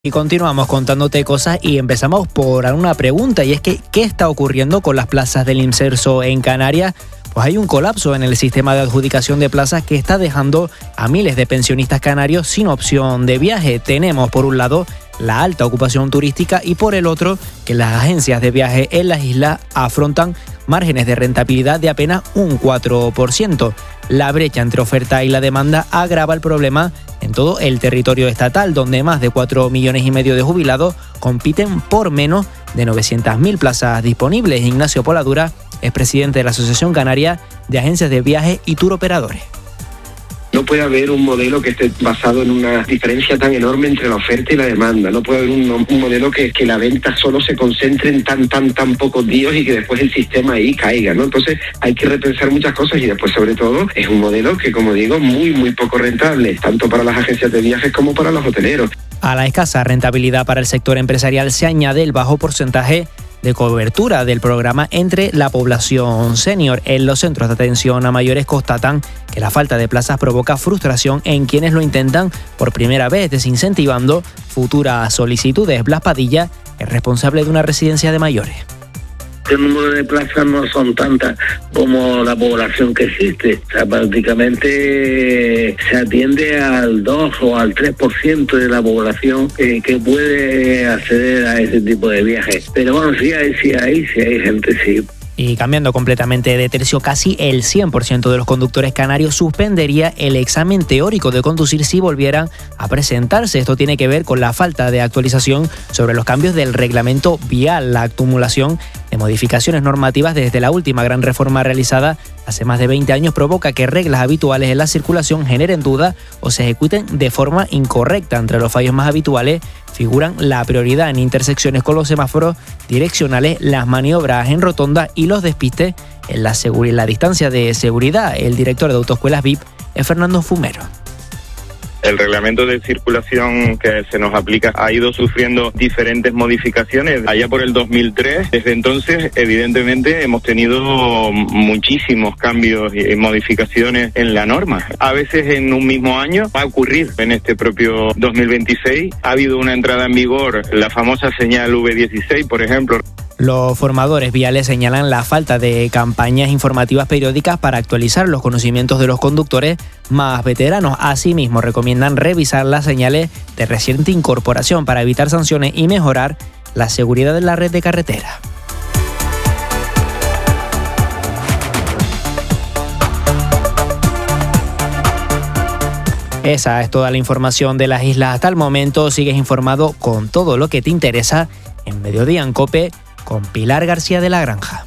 Y continuamos contándote cosas y empezamos por una pregunta, y es que ¿qué está ocurriendo con las plazas del Imserso en Canarias? Pues hay un colapso en el sistema de adjudicación de plazas que está dejando a miles de pensionistas canarios sin opción de viaje. Tenemos por un lado la alta ocupación turística y por el otro que las agencias de viaje en las islas afrontan márgenes de rentabilidad de apenas un 4%. La brecha entre oferta y la demanda agrava el problema en todo el territorio estatal, donde más de 4,5 millones de jubilados compiten por menos de 900.000 plazas disponibles. Ignacio Poladura es presidente de la Asociación Canaria de Agencias de Viajes y Tour Operadores. No puede haber un modelo que esté basado en una diferencia tan enorme entre la oferta y la demanda. No puede haber un modelo que la venta solo se concentre en tan pocos días y que después el sistema ahí caiga, ¿no? Entonces hay que repensar muchas cosas y después, sobre todo, es un modelo que, como digo, muy poco rentable, tanto para las agencias de viajes como para los hoteleros. A la escasa rentabilidad para el sector empresarial se añade el bajo porcentaje de cobertura del programa entre la población senior. En los centros de atención a mayores constatan que la falta de plazas provoca frustración en quienes lo intentan por primera vez, desincentivando futuras solicitudes. Blas Padilla es responsable de una residencia de mayores. El número de plazas no son tantas como la población que existe. O sea, prácticamente se atiende al 2 o al 3% de la población que puede acceder a ese tipo de viajes. Pero bueno, sí hay gente, sí. Y cambiando completamente de tercio, casi el 100% de los conductores canarios suspendería el examen teórico de conducir si volvieran a presentarse. Esto tiene que ver con la falta de actualización sobre los cambios del reglamento vial, la acumulación de modificaciones normativas desde la última gran reforma realizada hace más de 20 años provoca que reglas habituales en la circulación generen duda o se ejecuten de forma incorrecta. Entre los fallos más habituales figuran la prioridad en intersecciones con los semáforos direccionales, las maniobras en rotonda y los despistes en la distancia de seguridad. El director de Autoescuelas VIP es Fernando Fumero. El reglamento de circulación que se nos aplica ha ido sufriendo diferentes modificaciones allá por el 2003. Desde entonces, evidentemente, hemos tenido muchísimos cambios y modificaciones en la norma. A veces en un mismo año va a ocurrir. En este propio 2026 ha habido una entrada en vigor, la famosa señal V16, por ejemplo. Los formadores viales señalan la falta de campañas informativas periódicas para actualizar los conocimientos de los conductores más veteranos. Asimismo, recomiendan revisar las señales de reciente incorporación para evitar sanciones y mejorar la seguridad de la red de carretera. Esa es toda la información de las islas hasta el momento. Sigues informado con todo lo que te interesa en Mediodía en COPE con Pilar García de la Granja.